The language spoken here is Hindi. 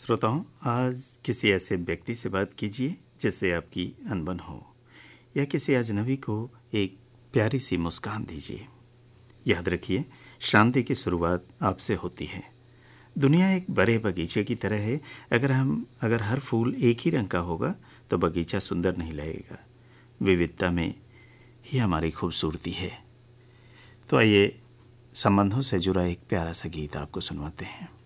श्रोताओं, आज किसी ऐसे व्यक्ति से बात कीजिए जिससे आपकी अनबन हो, या किसी अजनबी को एक प्यारी सी मुस्कान दीजिए। याद रखिए, शांति की शुरुआत आपसे होती है। दुनिया एक बड़े बगीचे की तरह है। अगर हर फूल एक ही रंग का होगा तो बगीचा सुंदर नहीं लगेगा। विविधता में ही हमारी खूबसूरती है। तो आइए संबंधों से जुड़ा एक प्यारा सा गीत आपको सुनवाते हैं।